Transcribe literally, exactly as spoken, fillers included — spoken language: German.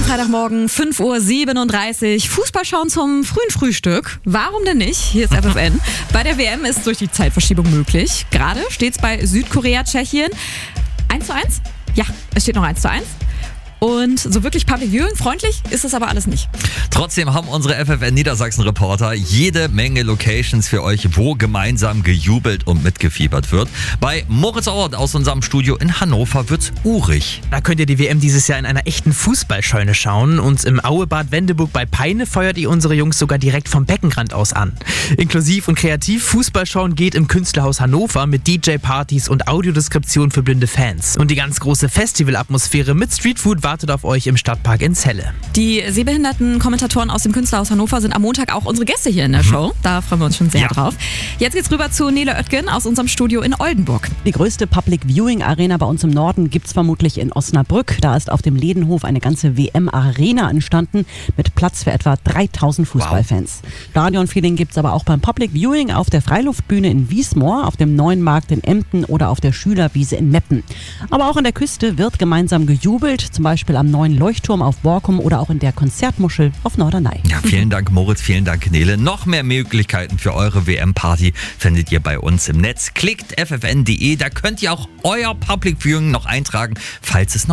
Freitagmorgen, fünf Uhr siebenunddreißig. Fußball schauen zum frühen Frühstück. Warum denn nicht? Hier ist F F N. Bei der W M ist durch die Zeitverschiebung möglich. Gerade steht es bei Südkorea, Tschechien eins zu eins. Ja, es steht noch eins zu eins. Und so wirklich Public Viewing freundlich ist es aber alles nicht. Trotzdem haben unsere F F N Niedersachsen-Reporter jede Menge Locations für euch, wo gemeinsam gejubelt und mitgefiebert wird. Bei Moritz Ort aus unserem Studio in Hannover wird's urig. Da könnt ihr die W M dieses Jahr in einer echten Fußballscheune schauen. Und im Auebad Wendeburg bei Peine feuert ihr unsere Jungs sogar direkt vom Beckenrand aus an. Inklusiv und kreativ Fußballschauen geht im Künstlerhaus Hannover mit D J-Partys und Audiodeskription für blinde Fans. Und die ganz große Festivalatmosphäre mit Streetfood wartet auf euch im Stadtpark in Celle. Die sehbehinderten Kommentatoren aus dem Künstlerhaus Hannover sind am Montag auch unsere Gäste hier in der Show. Da freuen wir uns schon sehr Ja. drauf. Jetzt geht's rüber zu Nele Oetgen aus unserem Studio in Oldenburg. Die größte Public Viewing Arena bei uns im Norden gibt's vermutlich in Osnabrück. Da ist auf dem Ledenhof eine ganze W M-Arena entstanden mit Platz für etwa dreitausend Fußballfans. Wow. Stadionfeeling gibt's aber auch beim Public Viewing auf der Freiluftbühne in Wiesmoor, auf dem Neuen Markt in Emden oder auf der Schülerwiese in Meppen. Aber auch an der Küste wird gemeinsam gejubelt, zum Beispiel am neuen Leuchtturm auf Borkum oder auch in der Konzertmuschel auf Norderney. Ja, vielen Dank Moritz, vielen Dank Nele. Noch mehr Möglichkeiten für eure W M-Party findet ihr bei uns im Netz. Klickt f f n punkt d e, da könnt ihr auch euer Public Viewing noch eintragen, falls es noch